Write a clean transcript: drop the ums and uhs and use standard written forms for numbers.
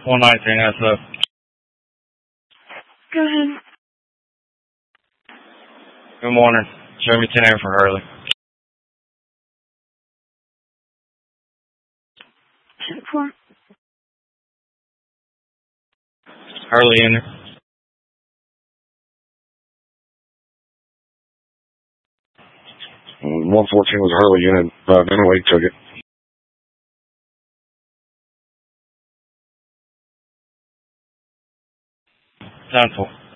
119 SF. Go ahead. Good morning. Jeremy 10 for Hurley. 10-4. Hurley in there. 114 was Hurley unit. Wait, took it. 10-4.